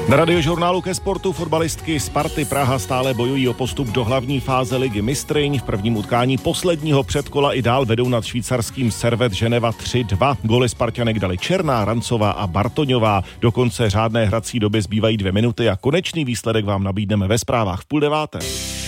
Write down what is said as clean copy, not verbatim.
Na Radiožurnálu ke sportu fotbalistky Sparty Praha stále bojují o postup do hlavní fáze Ligy mistryň. V prvním utkání posledního předkola i dál vedou nad švýcarským Servette Ženeva 3-2. Góly Sparťanek dali Černá, Rancová a Bartoňová. Do konce řádné hrací doby zbývají 2 minuty a konečný výsledek vám nabídneme ve zprávách v 8:30.